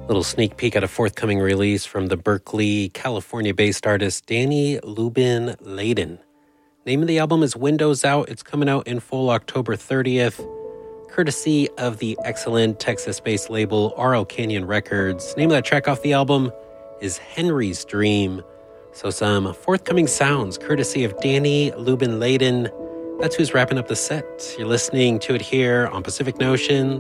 Little sneak peek at a forthcoming release from the Berkeley, California-based artist Danny Lubin Layden. Name of the album is Windows Out. It's coming out in full October 30th, courtesy of the excellent Texas-based label RL Canyon Records. Name of that track off the album is Henry's Dream. So some forthcoming sounds courtesy of Danny Lubin Layden. That's who's wrapping up the set. You're listening to it here on Pacific Notions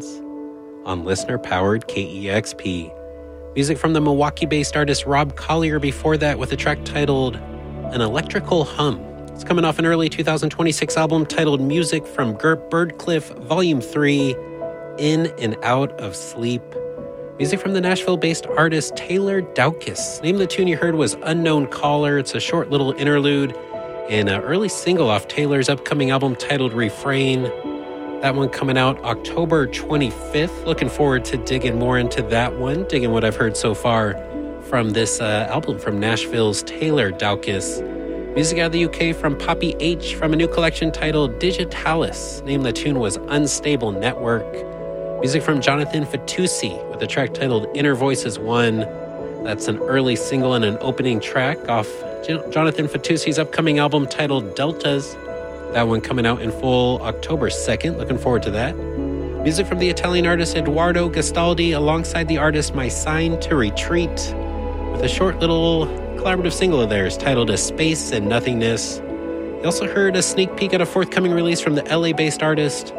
on listener-powered KEXP. Music from the Milwaukee-based artist Rob Collier before that with a track titled An Electrical Hum. It's coming off an early 2026 album titled Music from Birdcliff Volume 3, In and Out of Sleep. Music from the Nashville-based artist Taylor Doukis. Name of the tune you heard was Unknown Caller. It's a short little interlude and an early single off Taylor's upcoming album titled Refrain. That one coming out October 25th. Looking forward to digging more into that one, digging what I've heard so far from this album from Nashville's Taylor Doukis. Music out of the UK from Poppy H from a new collection titled Digitalis. Name of the tune was Unstable Network. Music from Jonathan Fatoussi with a track titled Inner Voices 1. That's an early single and an opening track off Jonathan Fatoussi's upcoming album titled Deltas. That one coming out in full October 2nd. Looking forward to that. Music from the Italian artist Edoardo Gastaldi alongside the artist My Sign to Retreat with a short little collaborative single of theirs titled A Space and Nothingness. You also heard a sneak peek at a forthcoming release from the LA-based artist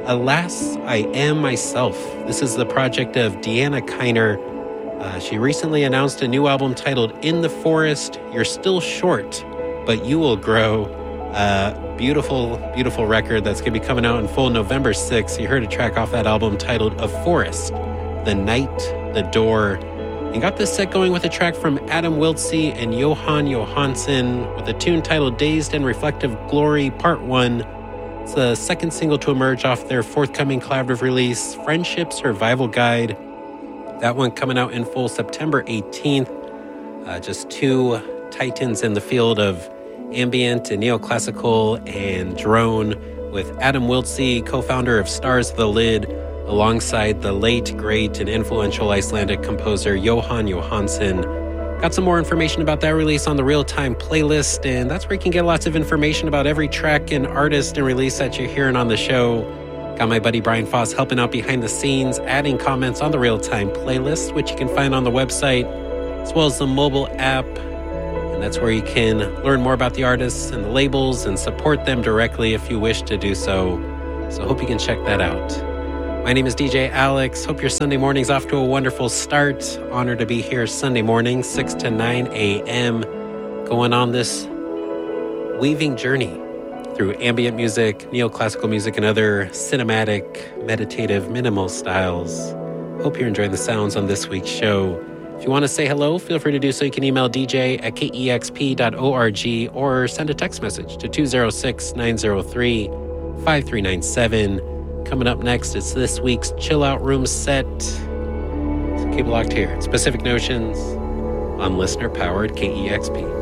Alas, I Am Myself. This is the project of Deanna Kiner. She recently announced a new album titled In the Forest. You're still short, but you will grow. Beautiful, beautiful record that's going to be coming out in full November 6th. You heard a track off that album titled A Forest, The Night, The Door. And got this set going with a track from Adam Wiltsey and Johan Johansson with a tune titled Dazed and Reflective Glory Part 1. It's the second single to emerge off their forthcoming collaborative release, Friendship Survival Guide. That one coming out in full September 18th. Just two titans in the field of ambient and neoclassical and drone with Adam Wiltsey, co-founder of Stars of the Lid, alongside the late, great, and influential Icelandic composer Johan Johansson. Got some more information about that release on the Real-Time playlist, and that's where you can get lots of information about every track and artist and release that you're hearing on the show. Got my buddy Brian Foss helping out behind the scenes, adding comments on the Real-Time playlist, which you can find on the website, as well as the mobile app. And that's where you can learn more about the artists and the labels and support them directly if you wish to do so. So hope you can check that out. My name is DJ Alex. Hope your Sunday morning's off to a wonderful start. Honored to be here Sunday morning, 6 to 9 a.m. Going on this weaving journey through ambient music, neoclassical music, and other cinematic, meditative, minimal styles. Hope you're enjoying the sounds on this week's show. If you want to say hello, feel free to do so. You can email dj@kexp.org or send a text message to 206-903-5397. Coming up next, it's this week's Chill Out Room set. So keep it locked here. It's Pacific Notions on listener-powered KEXP.